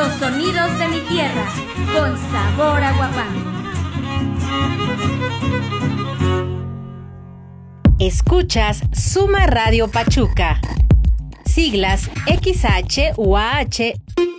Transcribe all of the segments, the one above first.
los sonidos de mi tierra, con sabor a Huapango. Escuchas Suma Radio Pachuca, siglas XHUAH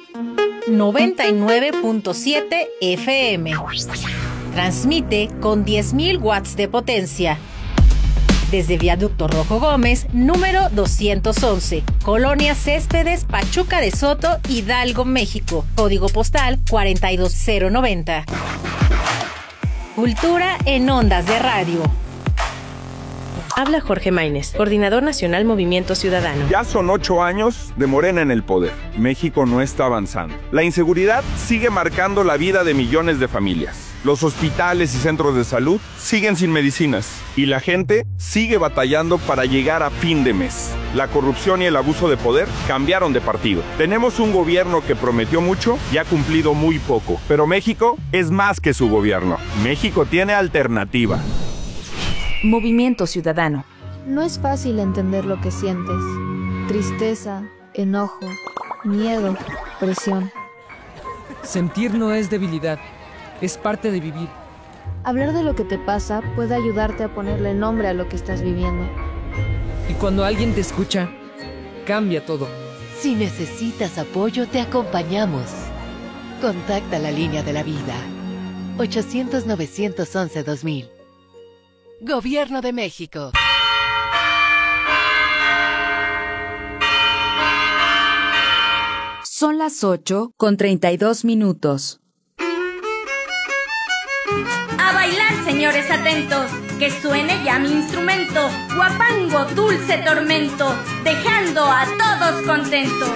99.7 FM. Transmite con 10.000 watts de potencia. Desde Viaducto Rojo Gómez, número 211, Colonia Céspedes, Pachuca de Soto, Hidalgo, México. Código postal 42090. Cultura en ondas de radio. Habla Jorge Maínez, Coordinador Nacional Movimiento Ciudadano. Ya son 8 años de Morena en el poder. México no está avanzando. La inseguridad sigue marcando la vida de millones de familias. Los hospitales y centros de salud siguen sin medicinas. Y la gente sigue batallando para llegar a fin de mes. La corrupción y el abuso de poder cambiaron de partido. Tenemos un gobierno que prometió mucho y ha cumplido muy poco. Pero México es más que su gobierno. México tiene alternativa. Movimiento Ciudadano. No es fácil entender lo que sientes. Tristeza, enojo, miedo, presión. Sentir no es debilidad, es parte de vivir. Hablar de lo que te pasa puede ayudarte a ponerle nombre a lo que estás viviendo. Y cuando alguien te escucha, cambia todo. Si necesitas apoyo, te acompañamos. Contacta la línea de la vida. 800-911-2000. Gobierno de México. Son las 8:32. A bailar, señores atentos, que suene ya mi instrumento, Huapango, dulce tormento, dejando a todos contentos.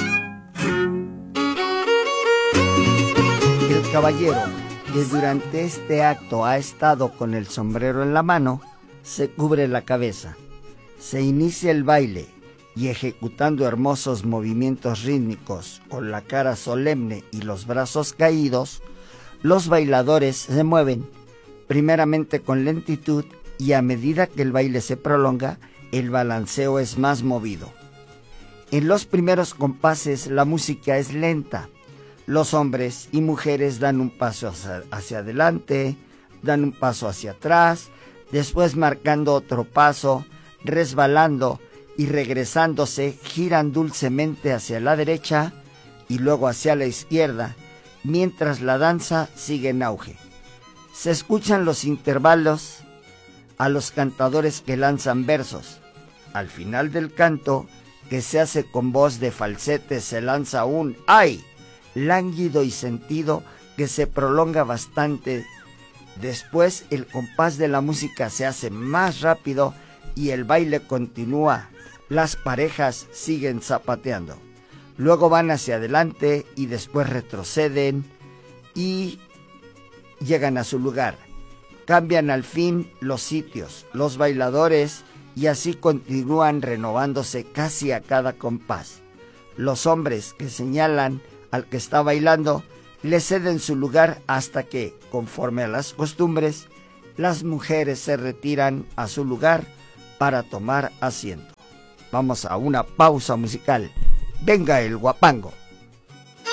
El caballero, que durante este acto ha estado con el sombrero en la mano, se cubre la cabeza. Se inicia el baile y, ejecutando hermosos movimientos rítmicos con la cara solemne y los brazos caídos, los bailadores se mueven, primeramente con lentitud, y a medida que el baile se prolonga, el balanceo es más movido. En los primeros compases la música es lenta. Los hombres y mujeres dan un paso hacia adelante, dan un paso hacia atrás, después marcando otro paso, resbalando y regresándose, giran dulcemente hacia la derecha y luego hacia la izquierda, mientras la danza sigue en auge. Se escuchan los intervalos a los cantadores que lanzan versos. Al final del canto, que se hace con voz de falsete, se lanza un ¡ay!, lánguido y sentido que se prolonga bastante. Después el compás de la música se hace más rápido y el baile continúa. Las parejas siguen zapateando. Luego van hacia adelante y después retroceden y llegan a su lugar. Cambian al fin los sitios, los bailadores, y así continúan renovándose casi a cada compás. Los hombres que señalan al que está bailando le ceden su lugar hasta que, conforme a las costumbres, las mujeres se retiran a su lugar para tomar asiento. Vamos a una pausa musical. Venga el huapango.